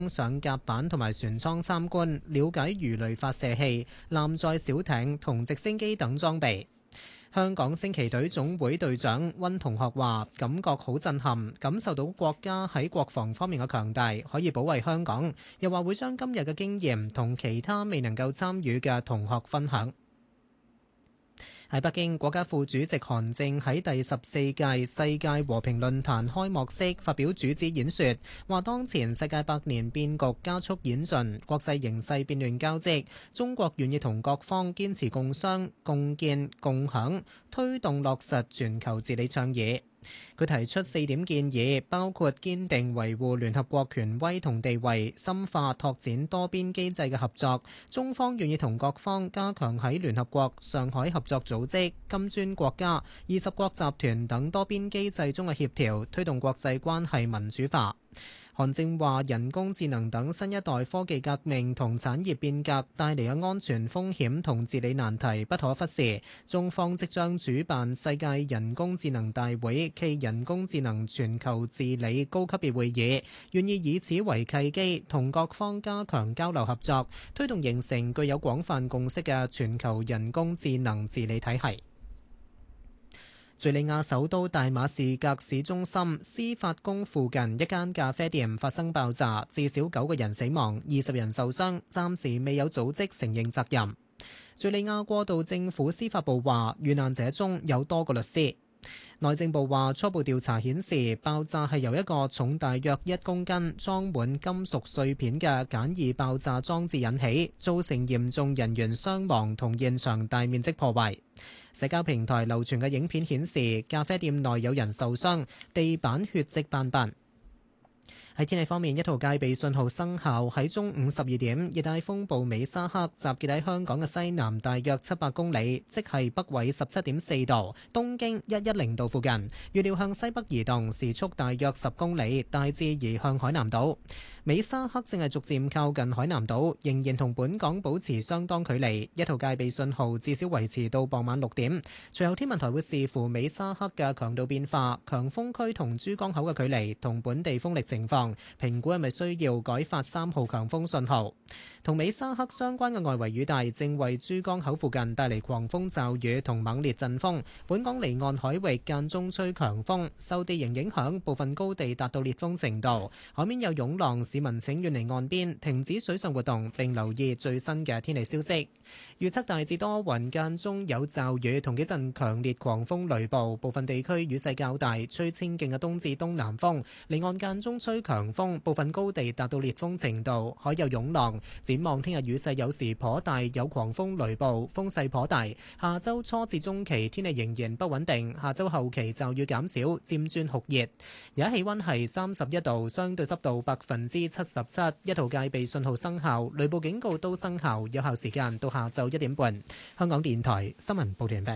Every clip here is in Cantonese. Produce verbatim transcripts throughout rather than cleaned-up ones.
上甲板同埋船艙參觀，了解魚雷發射器、艦載小艇同直升機等裝備。香港升旗隊總會隊長温同學話：感覺好震撼，感受到國家喺國防方面嘅強大，可以保衛香港。又話會將今日嘅經驗同其他未能夠參與嘅同學分享。喺北京，國家副主席韓正喺第十四屆世界和平論壇開幕式發表主旨演說，話當前世界百年變局加速演進，國際形勢變亂交織，中國願意同各方堅持共商、共建、共享，推動落實全球治理倡議。佢提出四點建議，包括堅定維護聯合國權威同地位，深化拓展多邊機制嘅合作。中方願意同各方加強喺聯合國、上海合作組織、金磚國家、二十國集團等多邊機制中嘅協調，推動國際關係民主化。韓正話：人工智能等新一代科技革命同產業變革帶嚟嘅安全風險同治理難題不可忽視。中方即將主辦世界人工智能大會暨人工智能全球治理高級別會議，願意以此為契機，同各方加強交流合作，推動形成具有廣泛共識嘅全球人工智能治理體系。敘利亞首都大馬士革市中心司法宮附近一間咖啡店發生爆炸，至少九個人死亡，二十人受傷，暫時未有組織承認責任。敘利亞過渡政府司法部話，遇難者中有多個律師。內政部話，初步調查顯示，爆炸係由一個重大約一公斤、裝滿金屬碎片嘅簡易爆炸裝置引起，造成嚴重人員傷亡同現場大面積破壞。社交平台流傳嘅影片顯示，咖啡店內有人受傷，地板血跡斑斑。喺天氣方面，一號戒備信號生效。喺中午十二點，熱帶風暴美沙克集結喺香港嘅西南大約七百公里，即係北緯十七點四度、東經一一零度附近。預料向西北移動，時速大約十公里，大致移向海南島。美沙克正係逐漸靠近海南島，仍然同本港保持相當距離。一號戒備信號至少維持到傍晚六點。隨後天文台會視乎美沙克嘅強度變化、強風區同珠江口嘅距離同本地風力情況，評估係咪需要改發三號強風信號。同美沙克相關嘅外圍雨帶正為珠江口附近帶嚟狂風驟雨同猛烈陣風，本港離岸海域間中吹強風，受地形影響，部分高地達到烈風程度，海面有湧浪，市民請遠離岸邊，停止水上活動，並留意最新嘅天氣消息。預測大致多雲，間中有驟雨同幾陣強烈狂風雷暴，部分地區雨勢較大，吹清勁嘅東至東南風，離岸間中吹強風，部分高地達到烈風程度，海有湧浪。展望聽日雨勢有時頗大，有狂風雷暴，風勢頗大。下周初至中期天氣仍然不穩定，下周後期驟雨減少，漸轉酷熱。而家氣溫係三十一度，相對濕度百分之七十七，一號戒備信號生效，雷暴警告都生效，有效時間到下晝一點半。香港電台新聞報道完畢。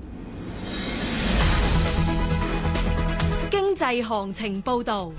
經濟行情報道。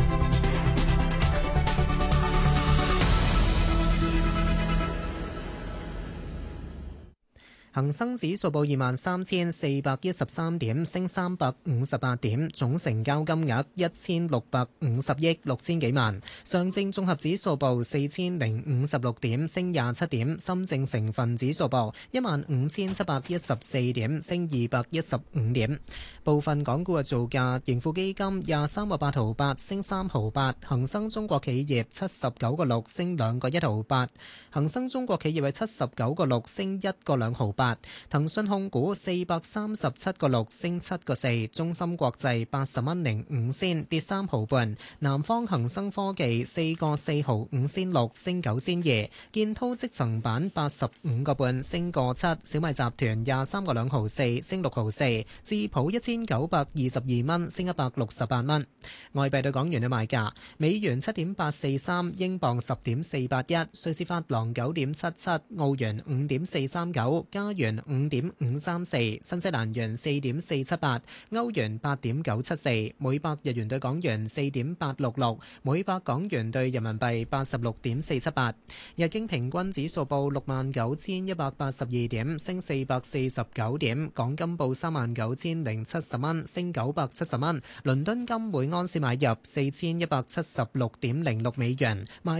恒生指數報二萬三千四百一十三點，升三百五十八點，總成交金額一千六百五十億六千幾萬。上證綜合指數報四千零五十六點，升廿七點。深證成分指數報一萬五千七百一十四點，升二百一十五點。部分港股嘅造價：盈富基金廿三個八毫八，升三毫八；恒生中國企業七十九個六，升兩個一毫八；恒生中國企業係七十九個六，升一個兩毫八。騰訊控股四百三十七個六，升七個四。中芯國際八十蚊零五仙，跌三毫半。南方恒生科技四個四毫五仙六，升九仙二。建滔積層板八十五個半，升個七。小米集團廿三個兩毫四，升六毫四。智普一千九百二十二蚊，升一百六十八蚊。外幣對港元嘅賣價：美元七點八四三，英鎊十點四八一，瑞士法郎九點七七，澳元五點四三九，加元五點五三四，新西蘭元四點四七八，歐元八點九七四，每百日元對港元四點八六六，每百港元對人民幣八十六點四七八。日經平均指數報六萬九千一百八十二點，升四百四十九點。港金報三萬九千零七十蚊，升九百七十蚊。倫敦金每安士買入四千一百七十六點零六美元。